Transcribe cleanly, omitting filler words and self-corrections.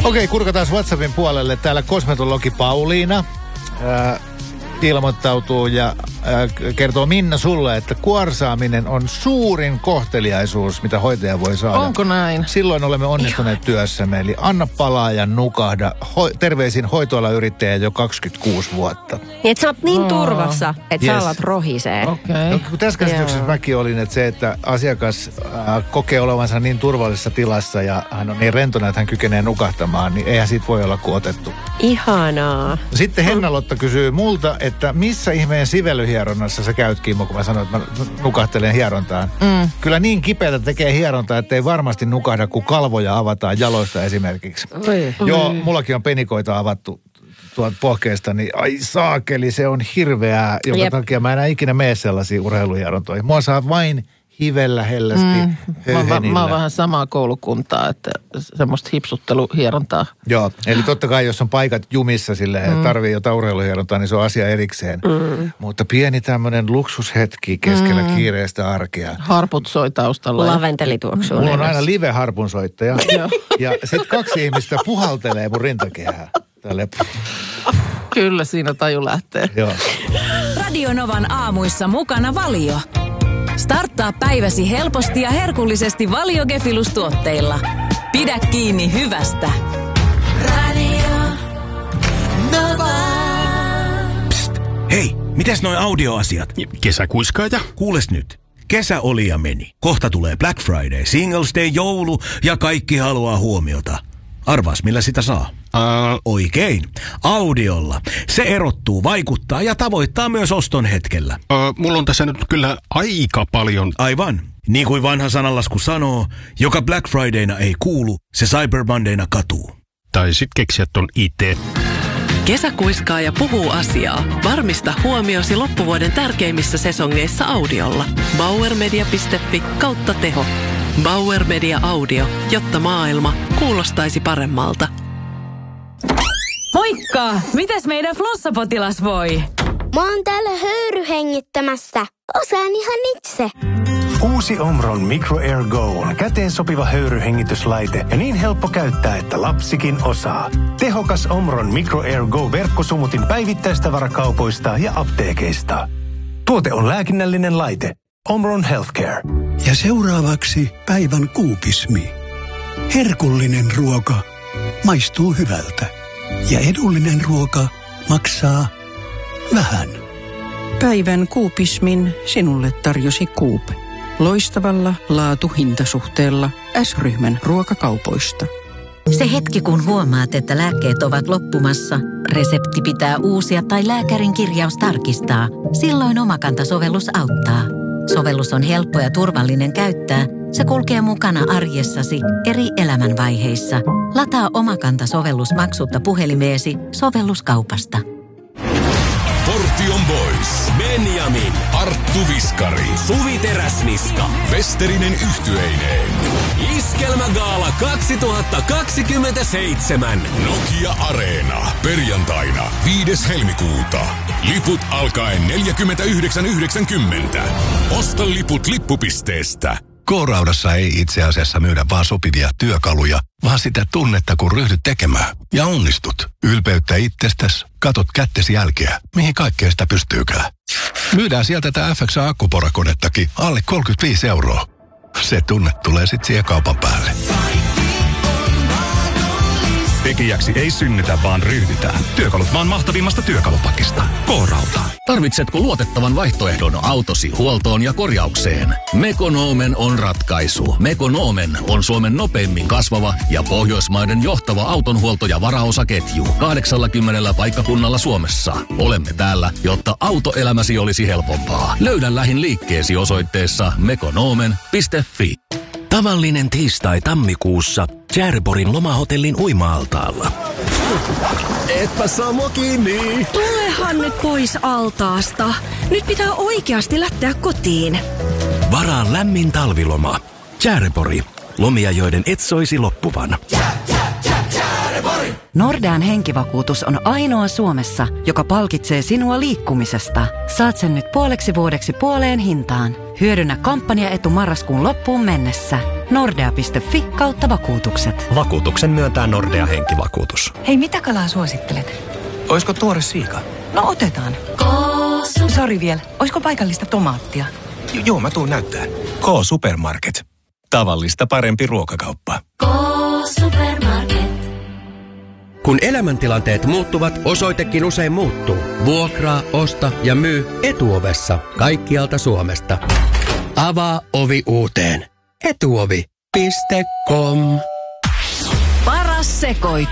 Okei, kurkataan WhatsAppin puolelle. Täällä kosmetologi Pauliina ilmoittautuu ja kertoo Minna sulle, että kuorsaaminen on suurin kohteliaisuus, mitä hoitaja voi saada. Onko näin? Silloin olemme onnistuneet työssämme, eli anna palaa ja nukahda. Terveisin hoitoalayrittäjä jo 26 vuotta. Että sä oot niin turvassa, että sä alat rohisee. Okei. No, tässä käsityksessä mäkin olin, että se, että asiakas kokee olevansa niin turvallisessa tilassa ja hän on niin rentona, että hän kykenee nukahtamaan, niin eihän siitä voi olla kuin otettu. Ihanaa. Sitten Henna-Lotta kysyy multa, että missä ihmeen sivelyhieronnassa sä käyt, Kimmo, kun mä sanoin, että mä nukahtelen hierontaan. Kyllä niin kipeätä tekee hierontaa, ettei varmasti nukahda, kun kalvoja avataan jaloista esimerkiksi. Joo, mullakin on penikoita avattu tuolta pohkeesta, niin ai saakeli, se on hirveää, jonka takia mä enää ikinä mene sellaisiin urheiluhierontoihin. Mua saa vain hivellä hellästi Mä oon vähän samaa koulukuntaa, että semmoista hipsutteluhierontaa. Joo, eli totta kai jos on paikat jumissa silleen, tarvii jotain urheiluhierontaa, niin se on asia erikseen. Mutta pieni tämmöinen luksushetki keskellä kiireistä arkea. Harput soi taustalla. Laventelituoksuu. Mulla on aina live-harpunsoittaja. Ja sit 2 ihmistä puhaltelee mun rintakehää. Tälle. Kyllä siinä taju lähtee. Joo. Radio Novan aamuissa mukana Valio. Starttaa päiväsi helposti ja herkullisesti Valio Gefilus-tuotteilla. Pidä kiinni hyvästä. Radio Nova. Psst, hei, mites noi audioasiat? Kesäkuiskaaja. Kuules nyt. Kesä oli ja meni. Kohta tulee Black Friday, Singles Day, joulu ja kaikki haluaa huomiota. Arvaas, millä sitä saa? Oikein. Audiolla. Se erottuu, vaikuttaa ja tavoittaa myös oston hetkellä. Mulla on tässä nyt kyllä aika paljon. Aivan. Niin kuin vanha sananlasku sanoo, joka Black Fridayna ei kuulu, se Cyber Mondayna katuu. Tai sit keksiä ton itse. Kesäkuiskaaja puhuu asiaa. Varmista huomiosi loppuvuoden tärkeimmissä sesongeissa audiolla. bauermedia.fi/teho. Bauer Media Audio, jotta maailma kuulostaisi paremmalta. Moikka! Mitäs meidän flossapotilas voi? Mä oon täällä höyryhengittämässä. Osaan ihan itse. Uusi Omron Micro Air Go on käteen sopiva höyryhengityslaite ja niin helppo käyttää, että lapsikin osaa. Tehokas Omron Micro Air Go -verkkosumutin päivittäistavarakaupoista ja apteekeista. Tuote on lääkinnällinen laite. Omron Healthcare. Ja seuraavaksi päivän kuupismi. Herkullinen ruoka maistuu hyvältä. Ja edullinen ruoka maksaa vähän. Päivän kuupismin sinulle tarjosi Coop. Loistavalla laatu-hintasuhteella S-ryhmän ruokakaupoista. Se hetki, kun huomaat, että lääkkeet ovat loppumassa, resepti pitää uusia tai lääkärin kirjaus tarkistaa. Silloin Omakanta-sovellus auttaa. Sovellus on helppo ja turvallinen käyttää. Se kulkee mukana arjessasi eri elämänvaiheissa. Lataa Omakanta-sovellus maksutta puhelimeesi sovelluskaupasta. Portion Boys, Benjamin, Arttu Viskari, Suvi Teräsniska, Westerinen yhtyeineen. Iskelmägaala 2027. Nokia Areena. Perjantaina 5. helmikuuta. Liput alkaen 49,90. Osta liput lippupisteestä. K-Raudassa ei itse asiassa myydä vaan sopivia työkaluja, vaan sitä tunnetta, kun ryhdyt tekemään. Ja onnistut. Ylpeyttä itsestäsi, katot kättesi jälkeä, mihin kaikkea sitä pystyykään. Myydään sieltä tätä FXA-akkuporakonettakin alle 35 €. Se tunne tulee sit siihen kaupan päälle. Tekijäksi ei synnytä, vaan ryhdytään. Työkalut maan mahtavimmasta työkalupakista. K-Rauta. Tarvitsetko luotettavan vaihtoehdon autosi huoltoon ja korjaukseen? Mekonomen on ratkaisu. Mekonomen on Suomen nopeimmin kasvava ja Pohjoismaiden johtava autonhuolto- ja varaosaketju 80 paikkakunnalla Suomessa. Olemme täällä, jotta autoelämäsi olisi helpompaa. Löydä lähin liikkeesi osoitteessa mekonomen.fi. Tavallinen tiistai tammikuussa Tjärborin lomahotellin uima-altaalla. Etpä saa mua kiinni. Tulehan nyt pois altaasta. Nyt pitää oikeasti lähteä kotiin. Varaa lämmin talviloma. Tjärpori. Lomia, joiden et soisi loppuvan. Nordean henkivakuutus on ainoa Suomessa, joka palkitsee sinua liikkumisesta. Saat sen nyt puoleksi vuodeksi puoleen hintaan. Hyödynnä kampanjaetu marraskuun loppuun mennessä. Nordea.fi/vakuutukset. Vakuutuksen myöntää Nordea Henkivakuutus. Hei, mitä kalaa suosittelet? Oisko tuore siika? No otetaan. Sori vielä, oisko paikallista tomaattia? Joo, mä tuun näyttää. K-Supermarket. Tavallista parempi ruokakauppa. K-Supermarket. Kun elämäntilanteet muuttuvat, osoitekin usein muuttuu. Vuokraa, osta ja myy Etuovessa kaikkialta Suomesta. Avaa ovi uuteen. Etuovi.com. Paras sekoitus.